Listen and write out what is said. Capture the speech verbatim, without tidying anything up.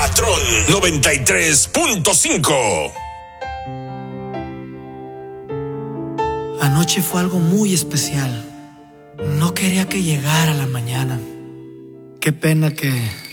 Patrón noventa y tres punto cinco. Anoche fue algo muy especial. No quería que llegara la mañana. Qué pena que